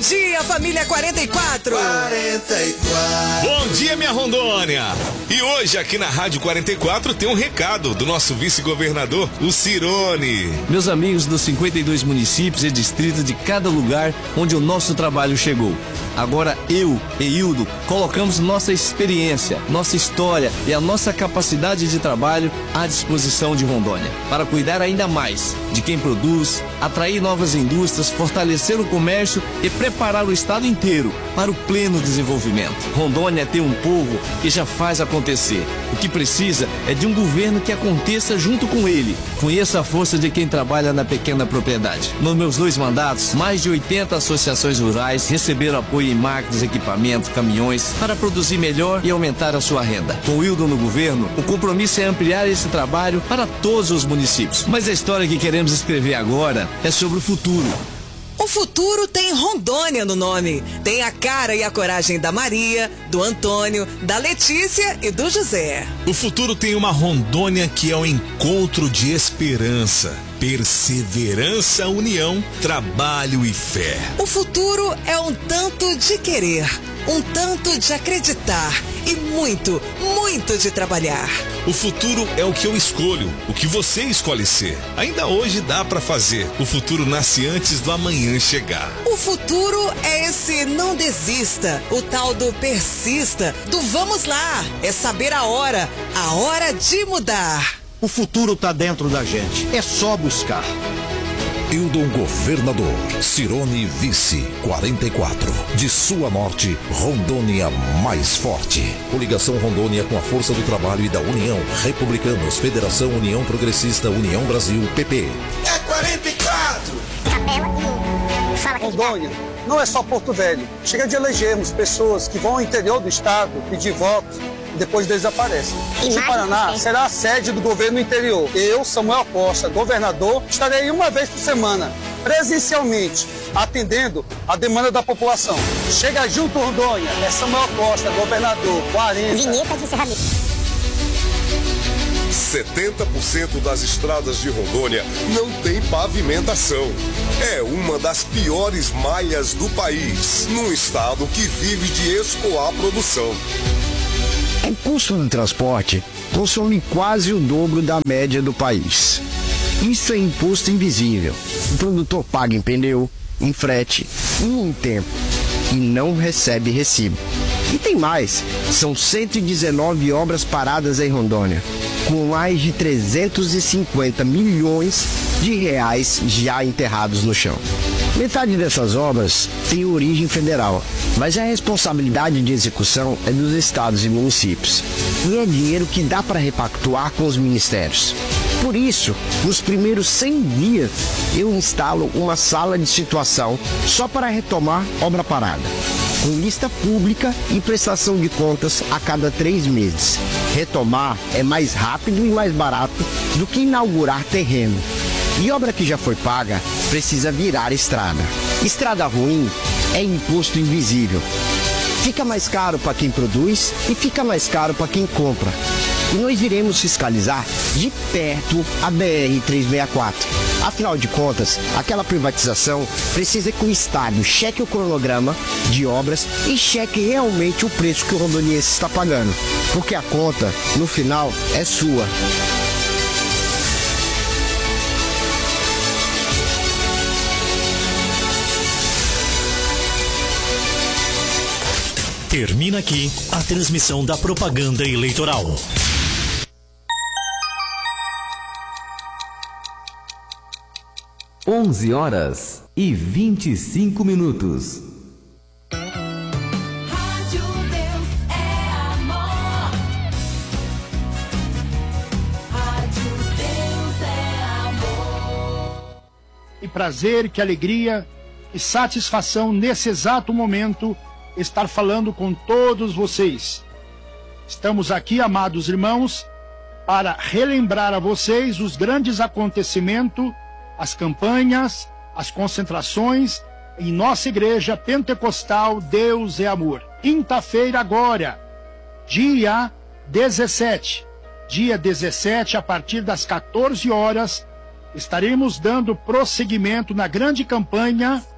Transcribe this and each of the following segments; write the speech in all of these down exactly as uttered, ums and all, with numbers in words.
dia, família quarenta e quatro. quarenta e quatro. Bom dia, minha Rondônia. E hoje aqui na Rádio quarenta e quatro tem um recado do nosso vice-governador, o Cirone. Meus amigos dos cinquenta e dois municípios e distritos de cada lugar onde o nosso trabalho chegou. Agora eu e Hildo colocamos nossa experiência, nossa história e a nossa capacidade de trabalho à disposição de Rondônia, para cuidar ainda mais de quem produz, atrair novas indústrias, fortalecer o comércio e preparar o estado inteiro para o pleno desenvolvimento. Rondônia tem um povo que já faz acontecer. O que precisa é de um governo que aconteça junto com ele. Conheça a força de quem trabalha na pequena propriedade. Nos meus dois mandatos, mais de oitenta associações rurais receberam apoio em máquinas, equipamentos, caminhões para produzir melhor e aumentar a sua renda. Com o Hildo no governo, o compromisso é ampliar esse trabalho para todos os municípios. Mas a história que queremos escrever agora é sobre o futuro. O futuro tem Rondônia no nome. Tem a cara e a coragem da Maria, do Antônio, da Letícia e do José. O futuro tem uma Rondônia que é um encontro de esperança, perseverança, união, trabalho e fé. O futuro é um tanto de querer, um tanto de acreditar e muito, muito de trabalhar. O futuro é o que eu escolho, o que você escolhe ser. Ainda hoje dá pra fazer. O futuro nasce antes do amanhã chegar. O futuro é esse não desista, o tal do persista, do vamos lá, é saber a hora, a hora de mudar. O futuro tá dentro da gente, é só buscar. Hildon Governador, Cirone Vice, quarenta e quatro. De sul a norte, Rondônia mais forte. Coligação Rondônia com a força do trabalho e da União. Republicanos, Federação União Progressista, União Brasil, P P. É quarenta e quatro. Fala, Rondônia não é só Porto Velho. Chega de elegermos pessoas que vão ao interior do estado pedir votos e depois desaparecem. O Paraná será a sede do governo interior. Eu, Samuel Costa, governador, estarei uma vez por semana, presencialmente, atendendo a demanda da população. Chega junto, Rondônia. É Samuel Costa, governador, quarenta. Vinheta de encerramento. setenta por cento das estradas de Rondônia não tem pavimentação. É uma das piores malhas do país, num estado que vive de escoar a produção. O custo do transporte consome quase o dobro da média do país. Isso é imposto invisível. O produtor paga em pneu, em frete e em tempo e não recebe recibo. E tem mais, são cento e dezenove obras paradas em Rondônia, com mais de trezentos e cinquenta milhões de reais já enterrados no chão. Metade dessas obras tem origem federal, mas a responsabilidade de execução é dos estados e municípios. E é dinheiro que dá para repactuar com os ministérios. Por isso, nos primeiros cem dias, eu instalo uma sala de situação só para retomar obra parada, com lista pública e prestação de contas a cada três meses. Retomar é mais rápido e mais barato do que inaugurar terreno. E obra que já foi paga precisa virar estrada. Estrada ruim é imposto invisível. Fica mais caro para quem produz e fica mais caro para quem compra. E nós iremos fiscalizar de perto a B R trezentos e sessenta e quatro. Afinal de contas, aquela privatização precisa que o Estado cheque o cronograma de obras e cheque realmente o preço que o rondoniense está pagando. Porque a conta, no final, é sua. Termina aqui a transmissão da propaganda eleitoral. onze horas e vinte e cinco minutos. Rádio Deus é amor. Rádio Deus é amor. Que prazer, que alegria, que satisfação nesse exato momento estar falando com todos vocês. Estamos aqui, amados irmãos, para relembrar a vocês os grandes acontecimentos, as campanhas, as concentrações em nossa igreja pentecostal Deus é Amor. Quinta-feira agora, dia dezessete. Dia dezessete, a partir das quatorze horas, estaremos dando prosseguimento na grande campanha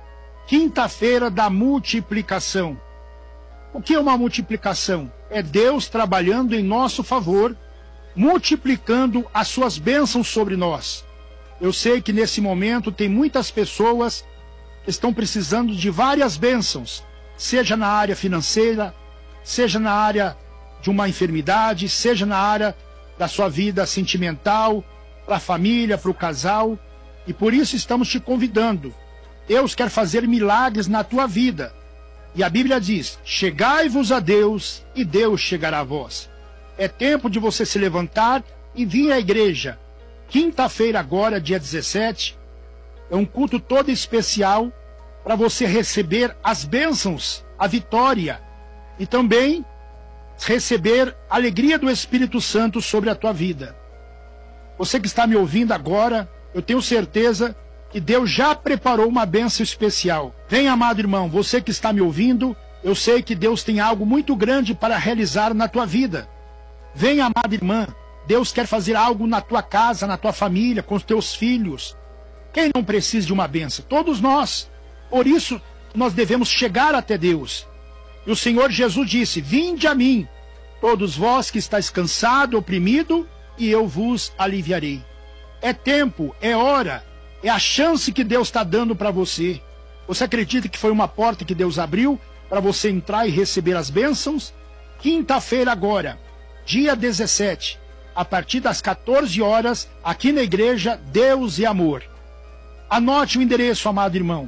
quinta-feira da multiplicação. O que é uma multiplicação? É Deus trabalhando em nosso favor, multiplicando as suas bênçãos sobre nós. Eu sei que nesse momento tem muitas pessoas que estão precisando de várias bênçãos, seja na área financeira, seja na área de uma enfermidade, seja na área da sua vida sentimental, para a família, para o casal. E por isso estamos te convidando. Deus quer fazer milagres na tua vida. E a Bíblia diz, chegai-vos a Deus e Deus chegará a vós. É tempo de você se levantar e vir à igreja. Quinta-feira agora, dia dezessete, é um culto todo especial para você receber as bênçãos, a vitória e também receber a alegria do Espírito Santo sobre a tua vida. Você que está me ouvindo agora, eu tenho certeza que Deus já preparou uma bênção especial. Vem, amado irmão, você que está me ouvindo, eu sei que Deus tem algo muito grande para realizar na tua vida. Vem, amada irmã, Deus quer fazer algo na tua casa, na tua família, com os teus filhos. Quem não precisa de uma bênção? Todos nós. Por isso, nós devemos chegar até Deus. E o Senhor Jesus disse, vinde a mim, todos vós que estáis cansado, oprimido, e eu vos aliviarei. É tempo, é hora, é a chance que Deus está dando para você. Você acredita que foi uma porta que Deus abriu para você entrar e receber as bênçãos? Quinta-feira agora, dia dezessete, a partir das quatorze horas, aqui na igreja Deus e Amor. Anote o endereço, amado irmão.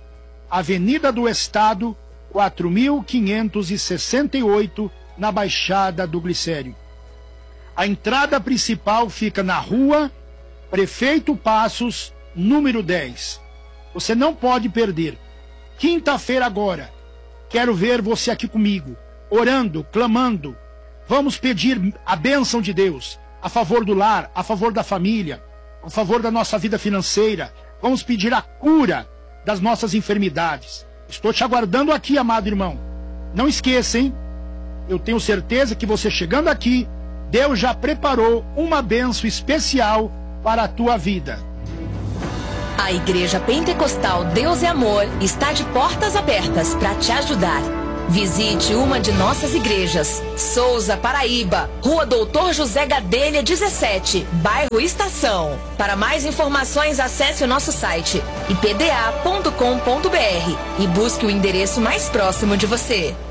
Avenida do Estado, quatro mil quinhentos e sessenta e oito, na Baixada do Glicério. A entrada principal fica na rua Prefeito Passos, número dez. Você não pode perder. Quinta-feira agora, quero ver você aqui comigo, orando, clamando. Vamos pedir a bênção de Deus a favor do lar, a favor da família, a favor da nossa vida financeira. Vamos pedir a cura das nossas enfermidades. Estou te aguardando aqui, amado irmão. Não esqueça, hein? Eu tenho certeza que você chegando aqui, Deus já preparou uma bênção especial para a tua vida. A Igreja Pentecostal Deus é Amor está de portas abertas para te ajudar. Visite uma de nossas igrejas. Souza, Paraíba, Rua Doutor José Gadelha, dezessete, bairro Estação. Para mais informações, acesse o nosso site i p d a ponto com ponto b r e busque o endereço mais próximo de você.